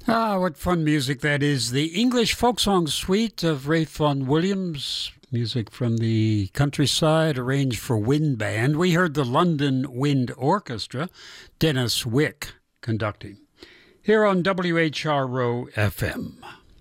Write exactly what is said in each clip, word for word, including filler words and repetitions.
Ah, what fun music that is. The English folk song suite of Ralph Vaughan Williams, music from the countryside, arranged for wind band. We heard the London Wind Orchestra, Dennis Wick conducting, here on W H R O F M.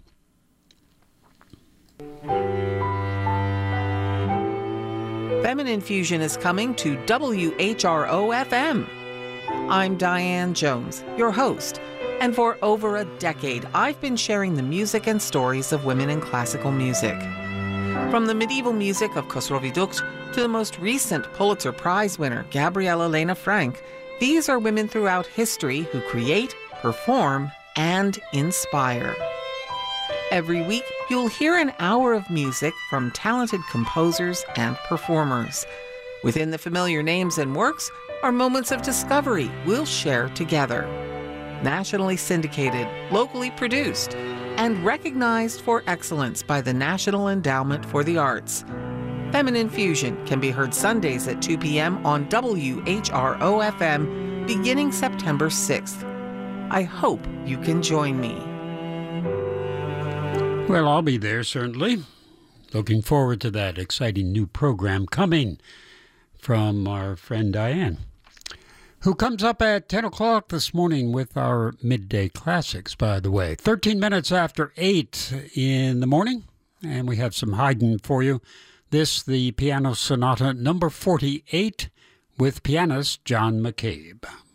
Feminine Fusion is coming to W H R O F M. I'm Diane Jones, your host, and for over a decade, I've been sharing the music and stories of women in classical music. From the medieval music of Khosrow Dukt to the most recent Pulitzer Prize winner, Gabriella Lena Frank, these are women throughout history who create, perform, and inspire. Every week, you'll hear an hour of music from talented composers and performers. Within the familiar names and works are moments of discovery we'll share together. Nationally syndicated, locally produced, and recognized for excellence by the National Endowment for the Arts. Feminine Fusion can be heard Sundays at two p.m. on W H R O F M beginning September sixth. I hope you can join me. Well, I'll be there, certainly. Looking forward to that exciting new program coming from our friend Diane, who comes up at ten o'clock this morning with our midday classics, by the way. thirteen minutes after eight in the morning, and we have some Haydn for you. This, the Piano Sonata number forty-eight, with pianist John McCabe.